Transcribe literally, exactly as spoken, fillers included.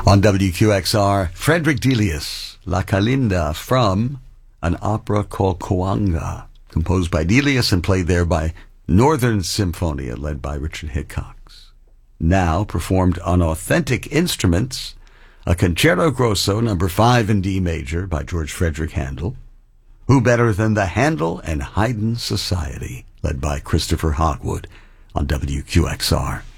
On W Q X R, Frederick Delius, La Calinda, from an opera called Coanga, composed by Delius and played there by Northern Symphonia, led by Richard Hickox. Now performed on authentic instruments, a Concerto Grosso, number five in D major, by George Frederick Handel. Who better than the Handel and Haydn Society, led by Christopher Hogwood, on W Q X R.